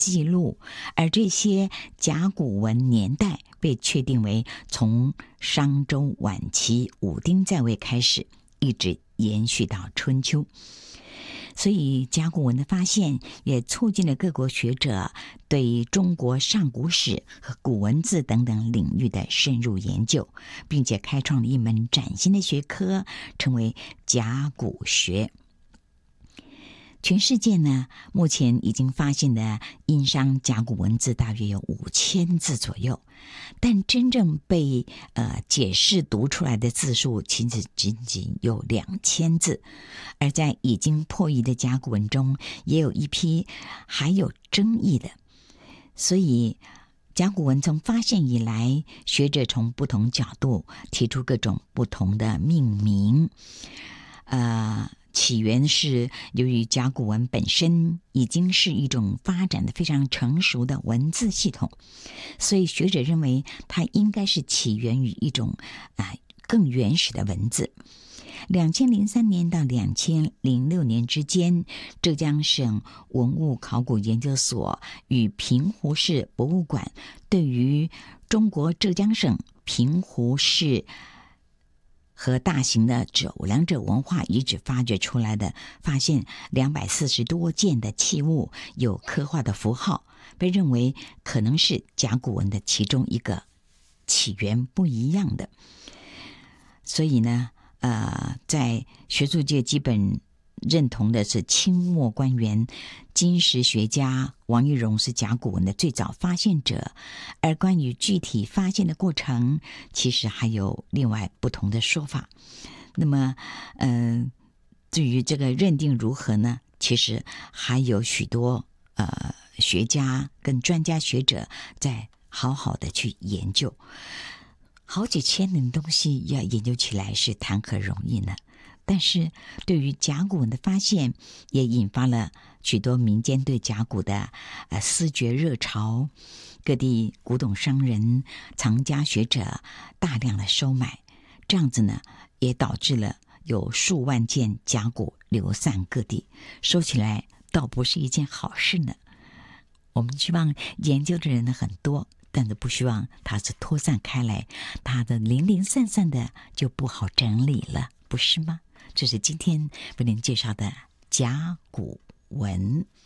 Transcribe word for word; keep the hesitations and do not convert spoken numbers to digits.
记录，而这些甲骨文年代被确定为从商周晚期武丁在位开始，一直延续到春秋。所以甲骨文的发现也促进了各国学者对中国上古史和古文字等等领域的深入研究，并且开创了一门崭新的学科，称为甲骨学。全世界呢，目前已经发现的殷商甲骨文字大约有五千字左右，但真正被呃解释读出来的字数其实仅仅有两千字，而在已经破译的甲骨文中，也有一批还有争议的。所以甲骨文从发现以来，学者从不同角度提出各种不同的命名，呃。起源是由于甲骨文本身已经是一种发展的非常成熟的文字系统，所以学者认为它应该是起源于一种啊、呃、更原始的文字。两千零三年到两千零六年之间，浙江省文物考古研究所与平湖市博物馆对于中国浙江省平湖市和大型的走两者文化遗址发掘出来的，发现两百四十多件的器物有刻画的符号，被认为可能是甲骨文的其中一个起源不一样的。所以呢，呃，在学术界基本认同的是清末官员金石学家王玉荣是甲骨文的最早发现者，而关于具体发现的过程，其实还有另外不同的说法。那么，嗯、呃，至于这个认定如何呢？其实还有许多呃学家跟专家学者在好好的去研究。好几千年的东西要研究起来是谈何容易呢？但是对于甲骨文的发现，也引发了许多民间对甲骨的呃思掘热潮，各地古董商人、藏家学者大量的收买，这样子呢，也导致了有数万件甲骨流散各地，说起来倒不是一件好事呢。我们希望研究的人呢很多，但是不希望它是拖散开来，它的零零散散的就不好整理了，不是吗？这是今天为您介绍的甲骨文。